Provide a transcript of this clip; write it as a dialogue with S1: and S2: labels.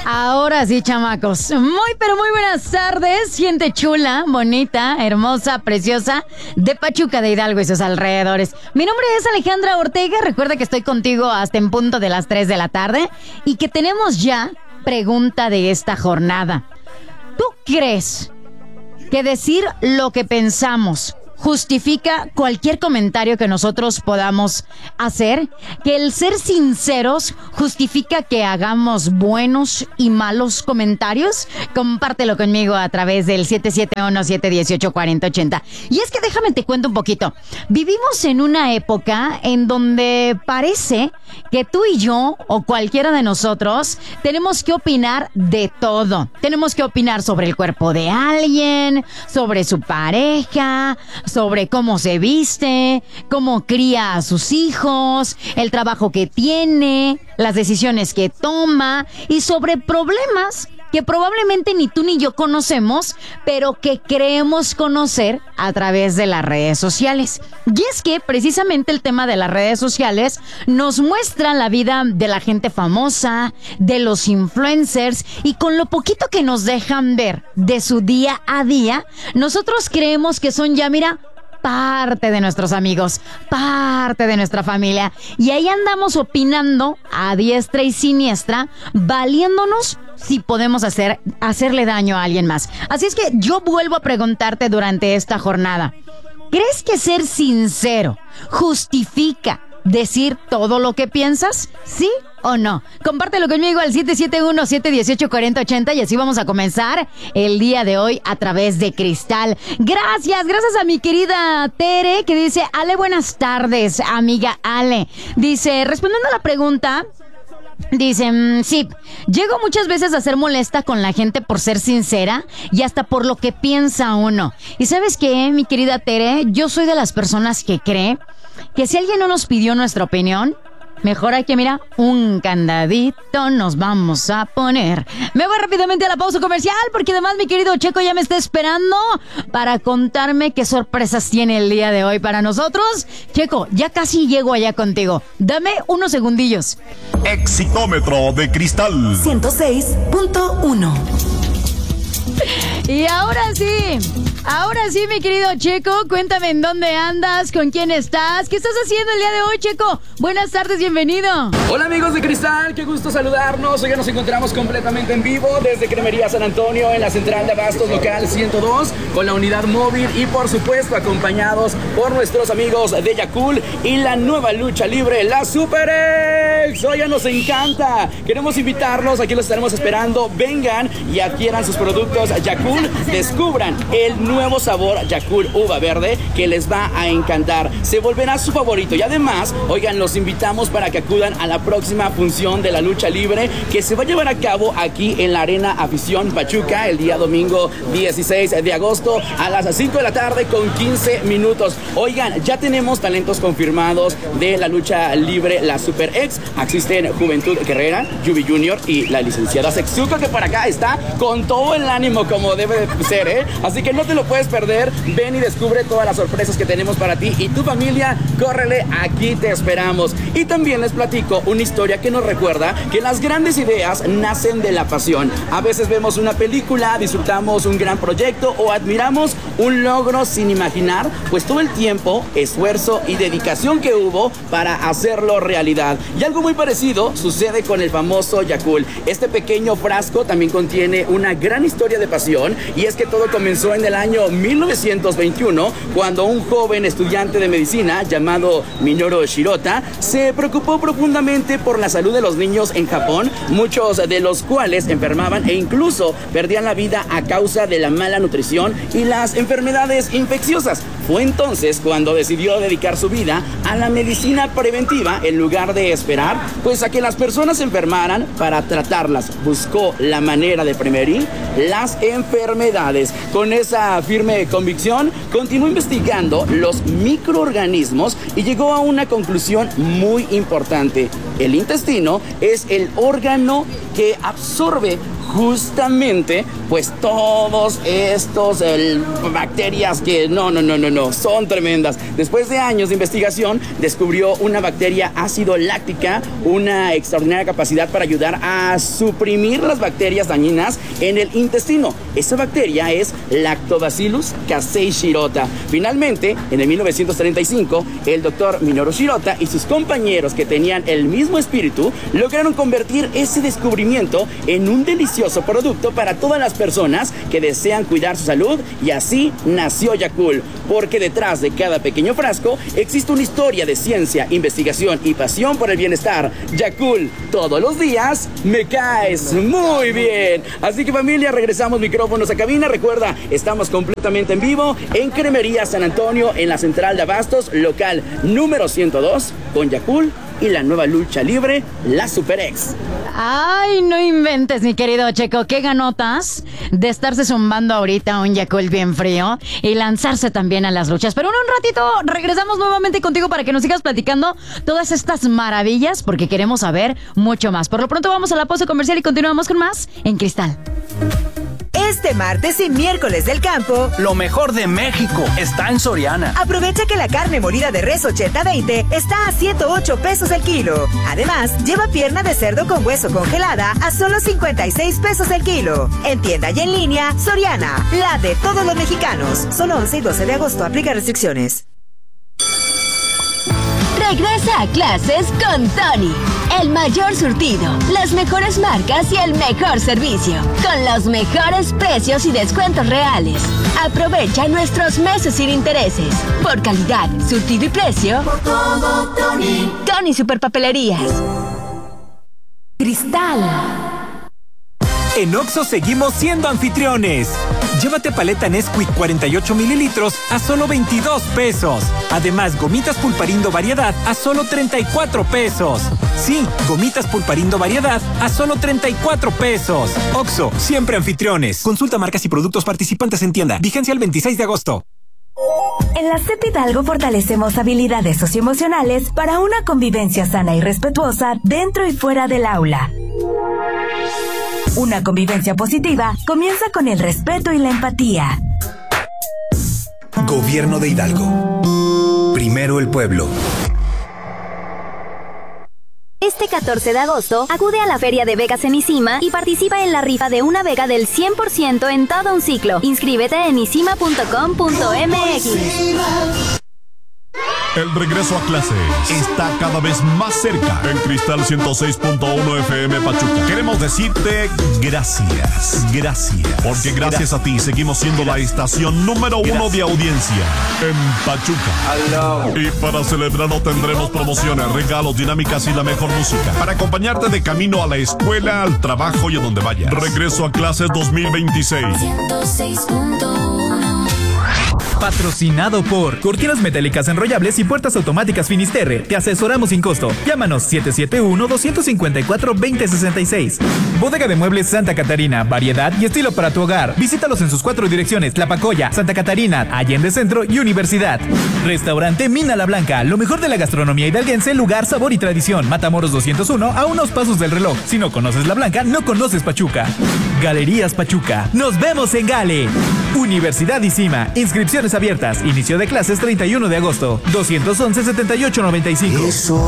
S1: Ahora sí, chamacos. Pero muy buenas tardes. Gente chula, bonita, hermosa, preciosa, de Pachuca de Hidalgo y sus alrededores. Mi nombre es Alejandra Ortega. Recuerda que estoy contigo hasta en punto de las 3 de la tarde y que tenemos ya pregunta de esta jornada. ¿Tú crees que decir lo que pensamos justifica cualquier comentario que nosotros podamos hacer? ¿Que el ser sinceros justifica que hagamos buenos y malos comentarios? Compártelo conmigo a través del 771-718-4080. Y es que déjame te cuento un poquito. Vivimos en una época en donde parece que tú y yo o cualquiera de nosotros tenemos que opinar de todo. Tenemos que opinar sobre el cuerpo de alguien, sobre su pareja, sobre cómo se viste, cómo cría a sus hijos, el trabajo que tiene, las decisiones que toma y sobre problemas que probablemente ni tú ni yo conocemos, pero que creemos conocer a través de las redes sociales. Y es que precisamente el tema de las redes sociales nos muestra la vida de la gente famosa, de los influencers, y con lo poquito que nos dejan ver de su día a día, nosotros creemos que son ya, mira, parte de nuestros amigos, parte de nuestra familia. Y ahí andamos opinando a diestra y siniestra, valiéndonos si podemos hacerle daño a alguien más. Así es que yo vuelvo a preguntarte durante esta jornada: ¿crees que ser sincero justifica decir todo lo que piensas? ¿Sí o no? Compártelo conmigo al 771-718-4080 y así vamos a comenzar el día de hoy a través de Cristal. Gracias a mi querida Tere, que dice: Ale, buenas tardes, amiga Ale. Dice, respondiendo a la pregunta, dice, sí, llego muchas veces a ser molesta con la gente por ser sincera y hasta por lo que piensa uno. Y ¿sabes qué, mi querida Tere? Yo soy de las personas que cree que si alguien no nos pidió nuestra opinión, mejor hay que, mira, un candadito nos vamos a poner. Me voy rápidamente a la pausa comercial porque además mi querido Checo ya me está esperando para contarme qué sorpresas tiene el día de hoy para nosotros. Checo, ya casi llego allá contigo. Dame unos segundillos.
S2: Exitómetro de Cristal
S3: 106.1.
S1: Y ahora sí, mi querido Checo, cuéntame en dónde andas, con quién estás, qué estás haciendo el día de hoy, Checo. Buenas tardes, bienvenido.
S4: Hola amigos de Cristal, qué gusto saludarnos. Hoy ya nos encontramos completamente en vivo desde Cremería San Antonio en la central de abastos local 102 con la unidad móvil y por supuesto acompañados por nuestros amigos de Yakul y la nueva lucha libre, la Super X. Hoy ya nos encanta. Queremos invitarlos, aquí los estaremos esperando. Vengan y adquieran sus productos Yakul, descubran el nuevo sabor Yakul Uva Verde que les va a encantar, se volverá su favorito. Y además, oigan, los invitamos para que acudan a la próxima función de la lucha libre que se va a llevar a cabo aquí en la Arena Afición Pachuca el día domingo 16 de agosto a las 5 de la tarde con 15 minutos. Oigan, ya tenemos talentos confirmados de la lucha libre, la Super X. Existen Juventud Guerrera, Yubi Junior y la licenciada Sexuco, que por acá está con todo el ánimo como debe de ser, ¿eh? Así que no te lo puedes perder. Ven y descubre todas las sorpresas que tenemos para ti y tu familia. Córrele, aquí te esperamos. Y también les platico una historia que nos recuerda que las grandes ideas nacen de la pasión. A veces vemos una película, disfrutamos un gran proyecto o admiramos un logro sin imaginar pues todo el tiempo, esfuerzo y dedicación que hubo para hacerlo realidad. Y algo muy parecido sucede con el famoso Yakul. Este pequeño frasco también contiene una gran historia de pasión, y es que todo comenzó en el año 1921 cuando un joven estudiante de medicina llamado Minoru Shirota se preocupó profundamente por la salud de los niños en Japón, muchos de los cuales enfermaban e incluso perdían la vida a causa de la mala nutrición y las enfermedades infecciosas. Fue entonces cuando decidió dedicar su vida a la medicina preventiva en lugar de esperar pues a que las personas se enfermaran para tratarlas. Buscó la manera de prevenir las enfermedades. Con esa firme convicción continuó investigando los microorganismos y llegó a una conclusión muy importante. El intestino es el órgano que absorbe justamente pues todos estos bacterias que no, son tremendas. Después de años de investigación, descubrió una bacteria ácido láctica, una extraordinaria capacidad para ayudar a suprimir las bacterias dañinas en el intestino. Esa bacteria es Lactobacillus casei shirota. Finalmente, en el 1935, el doctor Minoru Shirota y sus compañeros, que tenían el mismo espíritu, lograron convertir ese descubrimiento en un delicioso producto para todas las personas que desean cuidar su salud, y así nació Yakult, porque detrás de cada pequeño frasco existe una historia de ciencia, investigación y pasión por el bienestar. Yakult, todos los días me caes muy bien. Así que, familia, regresamos micrófonos a cabina. Recuerda, estamos completamente en vivo en Cremería San Antonio, en la central de abastos, local número 102, con Yakult y la nueva lucha libre, la Super X.
S1: Ay, no inventes, mi querido Checo. Qué ganotas de estarse zumbando ahorita un Yakult bien frío y lanzarse también a las luchas. Pero en un ratito regresamos nuevamente contigo para que nos sigas platicando todas estas maravillas, porque queremos saber mucho más. Por lo pronto vamos a la pausa comercial y continuamos con más en Cristal.
S3: Este martes y miércoles del campo,
S5: lo mejor de México está en Soriana.
S3: Aprovecha que la carne molida de res 80-20 está a 108 pesos el kilo. Además, lleva pierna de cerdo con hueso congelada a solo 56 pesos el kilo. En tienda y en línea, Soriana, la de todos los mexicanos. Solo 11 y 12 de agosto, aplica restricciones.
S6: Regresa a clases con Tony. El mayor surtido, las mejores marcas y el mejor servicio. Con los mejores precios y descuentos reales. Aprovecha nuestros meses sin intereses. Por calidad, surtido y precio. Por todo, Tony. Tony Superpapelerías.
S3: Cristal.
S7: En Oxxo seguimos siendo anfitriones. Llévate paleta Nesquik 48 mililitros a solo 22 pesos. Además, gomitas Pulparindo variedad a solo 34 pesos. Sí, gomitas Pulparindo variedad a solo 34 pesos. Oxxo, siempre anfitriones. Consulta marcas y productos participantes en tienda. Vigencia el 26 de agosto.
S8: En la CEP Hidalgo fortalecemos habilidades socioemocionales para una convivencia sana y respetuosa dentro y fuera del aula. Una convivencia positiva comienza con el respeto y la empatía.
S9: Gobierno de Hidalgo. Primero el pueblo.
S10: Este 14 de agosto, acude a la Feria de Becas en ICIMA y participa en la rifa de una beca del 100% en todo un ciclo. Inscríbete en isima.com.mx.
S2: El regreso a clases está cada vez más cerca en Cristal 106.1 FM Pachuca. Queremos decirte gracias. Porque gracias a ti seguimos siendo la estación número 1 de audiencia en Pachuca. Y para celebrarlo tendremos promociones, regalos, dinámicas y la mejor música para acompañarte de camino a la escuela, al trabajo y a donde vayas. Regreso a clases 2026.
S11: 106.1. Patrocinado por Cortinas Metálicas Enrollables y Puertas Automáticas Finisterre. Te asesoramos sin costo. Llámanos 771-254-2066. Bodega de Muebles Santa Catarina. Variedad y estilo para tu hogar. Visítalos en sus 4 direcciones: Tlapacoya, Santa Catarina, Allende Centro y Universidad. Restaurante Mina La Blanca. Lo mejor de la gastronomía hidalguense, lugar, sabor y tradición. Matamoros 201, a unos pasos del reloj. Si no conoces La Blanca, no conoces Pachuca. Galerías Pachuca. Nos vemos en Gale. Universidad ICIMA. Inscripciones abiertas. Inicio de clases 31 de agosto. 211-7895.